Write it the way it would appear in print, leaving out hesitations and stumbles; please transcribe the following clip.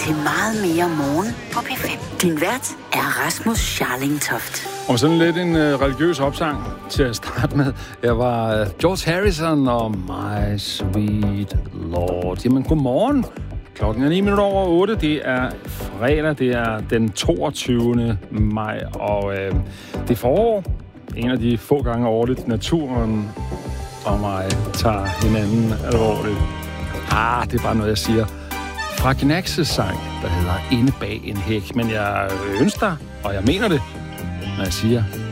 til meget mere morgen på P5. Din vært er Rasmus Scharling Toft. Og sådan lidt en religiøs opsang til at starte med. Jeg var George Harrison og My Sweet Lord. Jamen, godmorgen. Klokken er 8:09. Det er fredag. Det er den 22. maj. Og det er forår. En af de få gange årligt, naturen og mig tager hinanden alvorligt. Det er bare noget, jeg siger. Fra Gnaxes sang, der hedder Inde bag en hæk. Men jeg ønsker dig, og jeg mener det, når jeg siger,